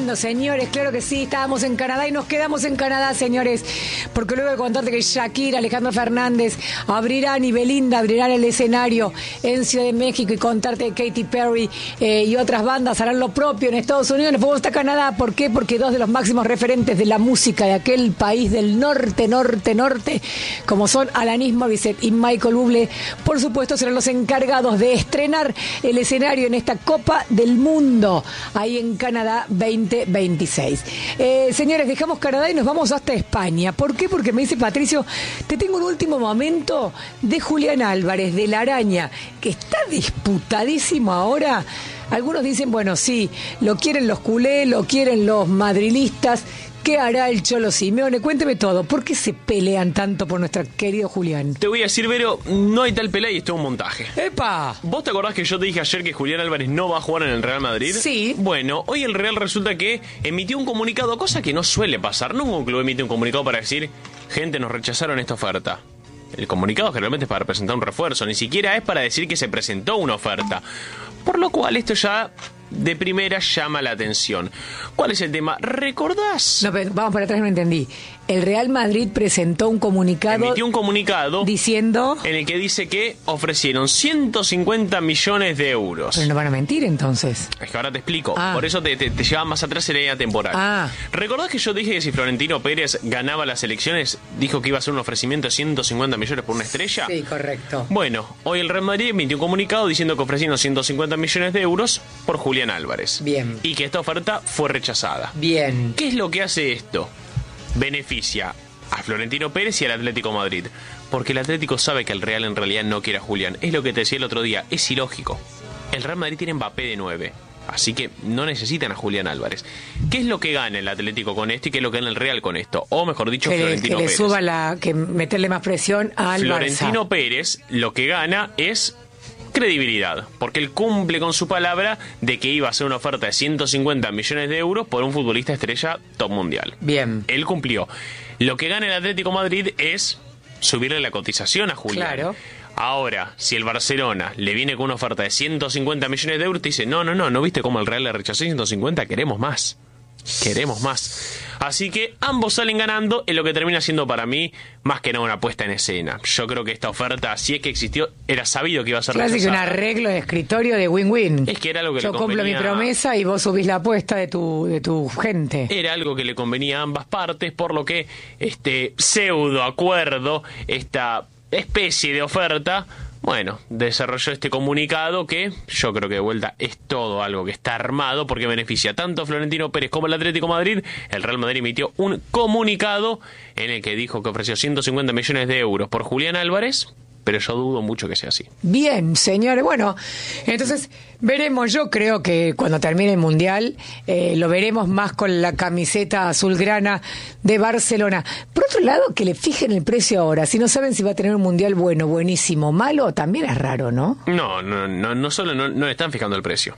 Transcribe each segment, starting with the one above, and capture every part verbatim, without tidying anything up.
lindo, señores, claro que sí, estábamos en Canadá y nos quedamos en Canadá, señores, porque luego de contarte que Shakira, Alejandro Fernández abrirán y Belinda abrirán el escenario en Ciudad de México y contarte que Katy Perry eh, y otras bandas harán lo propio en Estados Unidos, nos fuimos hasta Canadá. ¿Por qué? Porque dos de los máximos referentes de la música de aquel país del norte, norte, norte, como son Alanis Morissette y Michael Bublé, por supuesto serán los encargados de estrenar el escenario en esta Copa del Mundo, ahí en Canadá veinte veintiséis. Eh, señores, dejamos Canadá y nos vamos hasta España. ¿Por qué? Porque me dice Patricio, te tengo un último momento de Julián Álvarez, de La Araña, que está disputadísimo ahora. Algunos dicen, bueno, sí, lo quieren los culés, lo quieren los madrilistas. ¿Qué hará el Cholo Simeone? Cuénteme todo. ¿Por qué se pelean tanto por nuestro querido Julián? Te voy a decir, Vero, no hay tal pelea y esto es un montaje. ¡Epa! ¿Vos te acordás que yo te dije ayer que Julián Álvarez no va a jugar en el Real Madrid? Sí. Bueno, hoy el Real resulta que emitió un comunicado, cosa que no suele pasar. Nunca un club emite un comunicado para decir, gente, nos rechazaron esta oferta. El comunicado generalmente es para presentar un refuerzo, ni siquiera es para decir que se presentó una oferta. Por lo cual esto ya de primera llama la atención. ¿Cuál es el tema? ¿Recordás? No, pero vamos para atrás, no entendí. El Real Madrid presentó un comunicado... Emitió un comunicado... Diciendo... En el que dice que ofrecieron ciento cincuenta millones de euros. Pero no van a mentir, entonces. Es que ahora te explico. Ah. Por eso te, te, te lleva más atrás en la línea temporal. Ah. ¿Recordás que yo dije que si Florentino Pérez ganaba las elecciones, dijo que iba a hacer un ofrecimiento de ciento cincuenta millones por una estrella? Sí, correcto. Bueno, hoy el Real Madrid emitió un comunicado diciendo que ofrecieron ciento cincuenta millones de euros por Julián Álvarez. Bien. Y que esta oferta fue rechazada. Bien. ¿Qué es lo que hace esto? Beneficia a Florentino Pérez y al Atlético Madrid. Porque el Atlético sabe que el Real en realidad no quiere a Julián. Es lo que te decía el otro día, es ilógico. El Real Madrid tiene Mbappé de nueve. Así que no necesitan a Julián Álvarez. ¿Qué es lo que gana el Atlético con esto y qué es lo que gana el Real con esto? O mejor dicho, que Florentino le, que Pérez. le suba la... que meterle más presión al Florentino Barça. Pérez lo que gana es credibilidad, porque él cumple con su palabra de que iba a hacer una oferta de ciento cincuenta millones de euros por un futbolista estrella top mundial. Bien. Él cumplió. Lo que gana el Atlético Madrid es subirle la cotización a Julián. Claro. Ahora, si el Barcelona le viene con una oferta de ciento cincuenta millones de euros, te dice, no, no, no, ¿no viste cómo el Real le rechazó ciento cincuenta? Queremos más. Queremos más. Así que ambos salen ganando en lo que termina siendo para mí más que nada una puesta en escena. Yo creo que esta oferta, si es que existió, era sabido que iba a ser Clásico, un rechazada. arreglo de escritorio de win-win. Es que era algo que Yo le cumplo convenía... mi promesa y vos subís la apuesta de tu, de tu gente. Era algo que le convenía a ambas partes, por lo que este pseudo acuerdo, esta especie de oferta, bueno, desarrolló este comunicado que yo creo que de vuelta es todo algo que está armado porque beneficia tanto a Florentino Pérez como al Atlético de Madrid. El Real Madrid emitió un comunicado en el que dijo que ofreció ciento cincuenta millones de euros por Julián Álvarez, pero yo dudo mucho que sea así. Bien, señores. Bueno, entonces veremos. Yo creo que cuando termine el Mundial eh, lo veremos más con la camiseta azulgrana de Barcelona. Por otro lado, que le fijen el precio ahora. Si no saben si va a tener un Mundial bueno, buenísimo, malo, también es raro, ¿no? No, no, no, no solo no, no le están fijando el precio.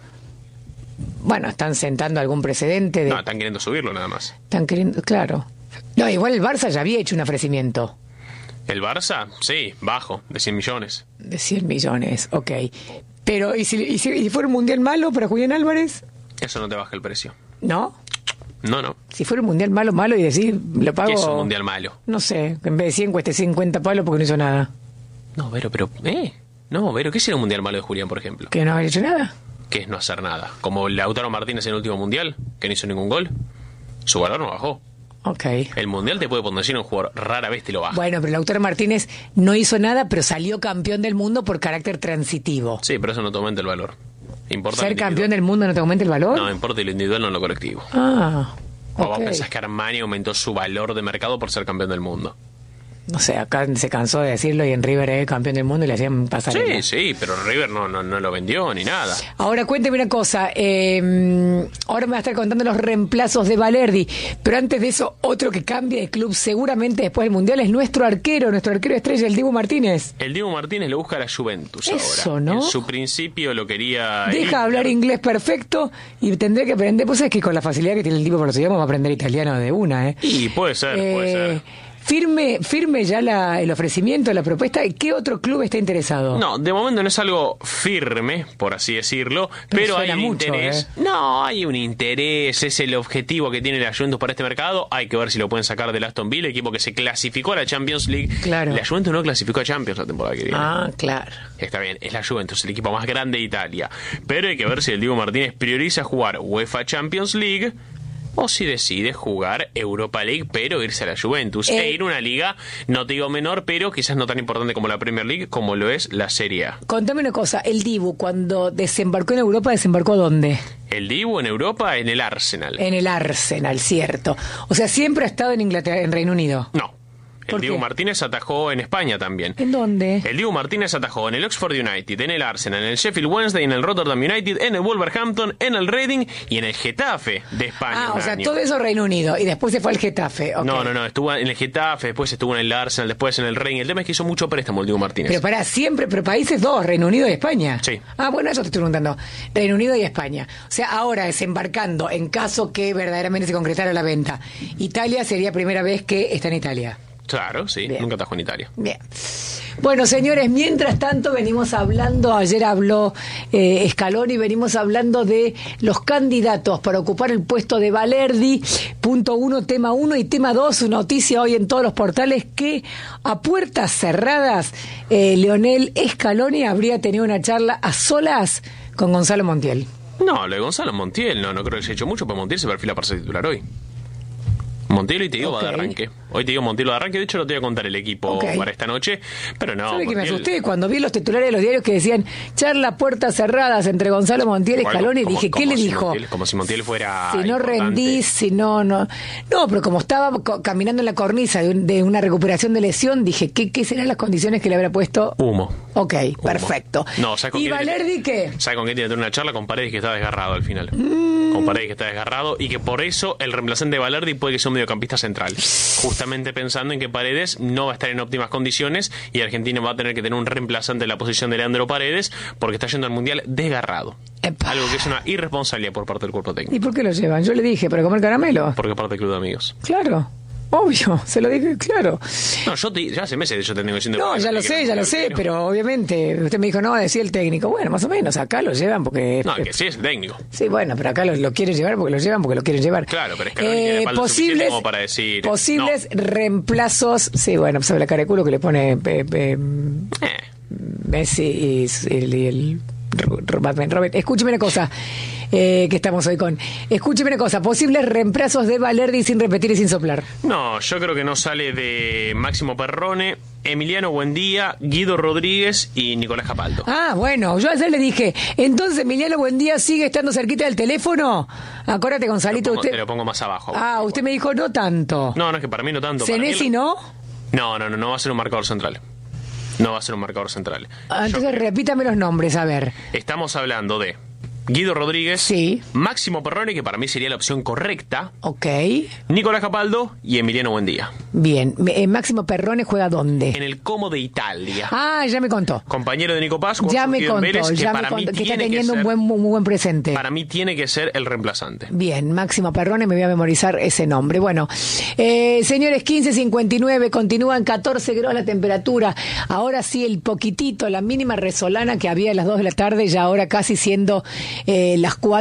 Bueno, están sentando algún precedente. De... No, están queriendo subirlo nada más. Están queriendo, claro. No, igual el Barça ya había hecho un ofrecimiento. ¿El Barça? Sí, bajo, de cien millones. De cien millones, ok. Pero, ¿y si, y si y fuera un Mundial malo para Julián Álvarez? Eso no te baja el precio. ¿No? No, no. Si fuera un Mundial malo, malo y decir, lo pago... ¿Qué es un Mundial malo? No sé, en vez de cien cueste cincuenta palos porque no hizo nada. No, Vero, pero... ¿Eh? No, Vero, ¿qué sería un Mundial malo de Julián, por ejemplo? ¿Que no haber hecho nada? ¿Qué es no hacer nada? Como Lautaro Martínez en el último Mundial, que no hizo ningún gol. Su valor no bajó. Ok. El Mundial te puede poner un jugador, rara vez te lo baja. Bueno, pero Lautaro Martínez no hizo nada, pero salió campeón del mundo por carácter transitivo. Sí, pero eso no te aumenta el valor. Importa ¿Ser campeón del mundo no te aumenta el valor? No, importa lo individual, no lo colectivo. Ah, ¿O vos ok. pensás que Armani aumentó su valor de mercado por ser campeón del mundo? No sé, acá se cansó de decirlo y en River es campeón del mundo y le hacían pasar. Sí, sí, pero River no, no, no lo vendió ni nada. Ahora cuénteme una cosa, eh, ahora me va a estar contando los reemplazos de Valerdi, pero antes de eso, otro que cambia de club seguramente después del Mundial es nuestro arquero, nuestro arquero estrella, el Dibu Martínez. El Dibu Martínez lo busca a la Juventus Eso, ahora. ¿no? En su principio lo quería... Deja Inter. hablar inglés perfecto y tendré que aprender, pues es que con la facilidad que tiene el tipo por los idiomas va a aprender italiano de una, ¿eh? Y puede ser, Eh, puede ser. Firme, firme ya la, el ofrecimiento, la propuesta. ¿Qué otro club está interesado? No, de momento no es algo firme, por así decirlo, pero, pero hay un mucho, interés. ¿eh? No, hay un interés, es el objetivo que tiene la Juventus para este mercado. Hay que ver si lo pueden sacar del Aston Villa, equipo que se clasificó a la Champions League. Claro. La Juventus no clasificó a Champions la temporada que viene. Ah, claro. Está bien, es la Juventus, el equipo más grande de Italia. Pero hay que ver si el Diego Martínez prioriza jugar UEFA Champions League o si decide jugar Europa League, pero irse a la Juventus eh, e ir a una liga, no te digo menor, pero quizás no tan importante como la Premier League, como lo es la Serie A. Contame una cosa, el Dibu cuando desembarcó en Europa, ¿desembarcó dónde? El Dibu en Europa, en el Arsenal. En el Arsenal, cierto. O sea, ¿siempre ha estado en Inglaterra, en Reino Unido? No. El Dibu Martínez atajó en España también. ¿En dónde? El Dibu Martínez atajó en el Oxford United, en el Arsenal, en el Sheffield Wednesday, en el Rotterdam United, en el Wolverhampton, en el Reading y en el Getafe de España. Ah, o sea, año. Todo eso Reino Unido y después se fue al Getafe. Okay. No, no, no, estuvo en el Getafe, después estuvo en el Arsenal, después en el Reading. El tema es que hizo mucho préstamo el Dibu Martínez. Pero para siempre, pero países dos, Reino Unido y España. Sí. Ah, bueno, eso te estoy preguntando. Reino Unido y España. O sea, ahora desembarcando, en caso que verdaderamente se concretara la venta, Italia sería primera vez que está en Italia. Claro, sí, Bien. Nunca atajó en Italia. Bien. Bueno, señores, mientras tanto venimos hablando, ayer habló eh, Scaloni, venimos hablando de los candidatos para ocupar el puesto de Balerdi, punto uno, tema uno, y tema dos, noticia hoy en todos los portales que a puertas cerradas eh, Lionel Scaloni habría tenido una charla a solas con Gonzalo Montiel. No, lo de Gonzalo Montiel, no, no creo que se haya hecho mucho, pero Montiel se perfila para ser titular hoy. Montiel hoy te digo okay. va de arranque. Hoy te digo Montiel va de arranque. De hecho, no te voy a contar el equipo okay. para esta noche. Pero no. ¿Sabes que me asusté? Cuando vi los titulares de los diarios que decían charla puertas cerradas entre Gonzalo Montiel y Scaloni, como, dije, ¿qué le si dijo? Montiel, como si Montiel fuera. Si no importante. rendís, si no, no. No, pero como estaba co- caminando en la cornisa de, un, de una recuperación de lesión, dije, ¿qué, ¿qué serán las condiciones que le habrá puesto? Humo. Ok, Humo. Perfecto. No, ¿sabes con ¿Y Balerdi qué? ¿Sabes con qué tiene que tener una charla? Con Paredes, que está desgarrado al final. Mm. Con Paredes, que está desgarrado. Y que por eso el reemplazante de Balerdi puede que sea un mediocampista central. Justamente pensando en que Paredes no va a estar en óptimas condiciones y Argentina va a tener que tener un reemplazante en la posición de Leandro Paredes porque está yendo al Mundial desgarrado. Epa. Algo que es una irresponsabilidad por parte del cuerpo técnico. ¿Y por qué lo llevan? Yo le dije, ¿para comer caramelo? Porque es parte del club de amigos. Claro. Obvio, se lo dije, claro. No, yo te, ya hace meses yo te tengo diciendo... No, ya lo sé, ya lo sé, pero obviamente usted me dijo, no, decía el técnico. Bueno, más o menos, acá lo llevan porque... No, que sí es el técnico. Sí, bueno, pero acá lo, lo quieren llevar porque lo llevan porque lo quieren llevar. Claro, pero es que no eh, tiene posibles, como para decir... Posibles no. reemplazos... Sí, bueno, sabe la cara de culo que le pone eh, eh, eh. Messi y, y, y el... Robert, Robert, escúcheme una cosa eh, que estamos hoy con escúcheme una cosa, posibles reemplazos de Balerdi sin repetir y sin soplar. No, yo creo que no sale de Máximo Perrone, Emiliano Buendía, Guido Rodríguez y Nicolás Capaldo. Ah, bueno, yo ayer le dije, entonces Emiliano Buendía sigue estando cerquita del teléfono. Acuérdate, Gonzalito, te lo pongo, usted te lo pongo más abajo. Ah, usted me dijo no tanto. No, no es que para mí no tanto. ¿Senesi no? No, no, no, no va a ser un marcador central. No va a ser un marcador central. Ah, entonces Yo, repítame los nombres, a ver. Estamos hablando de Guido Rodríguez, sí. Máximo Perrone, que para mí sería la opción correcta. Ok. Nicolás Capaldo y Emiliano Buendía. Bien. Eh, Máximo Perrone juega ¿dónde? En el Como de Italia. Ah, ya me contó. Compañero de Nico Paz. Ya me contó, Vélez, ya que me para contó, mí que está tiene teniendo que un ser, buen, muy buen presente. Para mí tiene que ser el reemplazante. Bien, Máximo Perrone, me voy a memorizar ese nombre. Bueno, eh, señores, quince cincuenta y nueve, continúan catorce grados la temperatura. Ahora sí, el poquitito, la mínima resolana que había a las dos de la tarde, ya ahora casi siendo eh, las cuatro,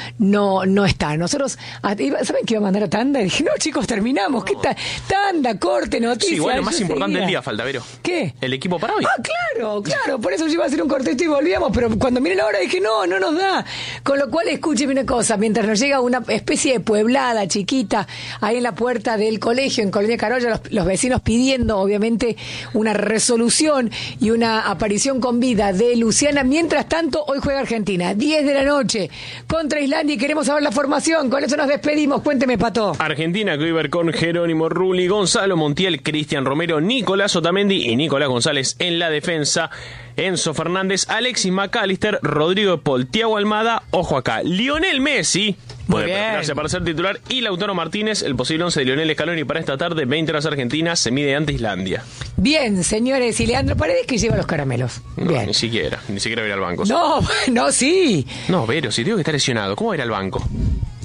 no no está. Nosotros, ¿saben que iba a mandar a tanda? Y dije, no, chicos, terminamos. No. ¿Qué tal? Tanda, corte, noticias. Sí, igual lo más importante del día falta, Vero. ¿Qué? El equipo para hoy. Ah, claro, claro. Por eso yo iba a hacer un cortito y volvíamos, pero cuando miré la hora dije, no, no nos da. Con lo cual, escúcheme una cosa, mientras nos llega una especie de pueblada chiquita ahí en la puerta del colegio, en Colonia Carolla, los, los vecinos pidiendo, obviamente, una resolución y una aparición con vida de Luciana. Mientras tanto, hoy juega Argentina, diez de la noche, contra Islandia, y queremos saber la formación. Con eso nos despedimos. Cuénteme, Pato. Argentina, que iba con Jerónimo Rulli, Gonzalo Montiel, Cristian Romero, Nicolás Otamendi y Nicolás González en la defensa. Enzo Fernández, Alexis McAllister, Rodrigo de Paul, Thiago Almada, ojo acá, Lionel Messi puede prepararse para ser titular, y Lautaro Martínez, el posible once de Lionel Scaloni para esta tarde, veinte horas Argentina, se mide ante Islandia. Bien, señores, y Leandro Paredes que lleva los caramelos. No, Bien. Ni siquiera, ni siquiera va a ir al banco. No, no, sí. No, Vero, si digo que está lesionado, ¿cómo va a ir al banco?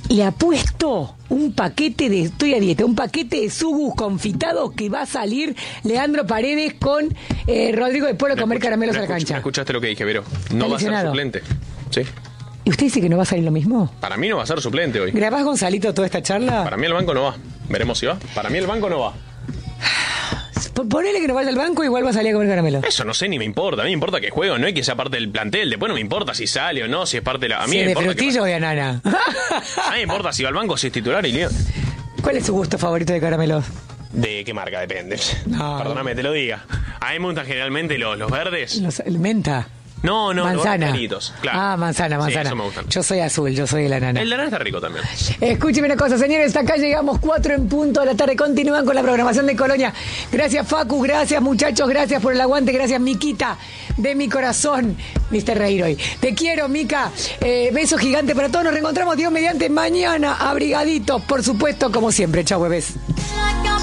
le apuesto un paquete de, estoy a dieta, un paquete de sugus confitados que va a salir Leandro Paredes con eh, Rodrigo de Polo a comer caramelos a la cancha. ¿Me escuchaste lo que dije, Vero? No va a ser suplente. Sí. ¿Y usted dice que no va a salir lo mismo? Para mí no va a ser suplente hoy. ¿Grabás, Gonzalito, toda esta charla? Para mí el banco no va. Veremos si va. Para mí el banco no va. Ponele que no vaya al banco, igual va a salir a comer caramelo. Eso no sé, ni me importa. A mí me importa que juegue o no y que sea parte del plantel. Después no me importa si sale o no, si es parte de la... A mí si me de importa frutillo que... o de anana. A mí me importa si va al banco, si es titular y lío. ¿Cuál es su gusto favorito de caramelos? ¿De qué marca? Depende. No. Perdóname, te lo diga. A mí me gustan generalmente los, los verdes. Los, el menta. No, no, manzana. Los claro. Ah, manzana, manzana. Sí, eso me gustan. Yo soy azul, yo soy de la nana. El de nana está rico también. Escúcheme una cosa, señores, hasta acá llegamos cuatro en punto de la tarde. Continúan con la programación de Colonia. Gracias, Facu, gracias, muchachos, gracias por el aguante, gracias, Miquita, de mi corazón, mister Reiroy. Te quiero, Mica. Eh, beso gigante para todos. Nos reencontramos, Dios mediante, mañana, abrigaditos, por supuesto, como siempre. Chau, bebés.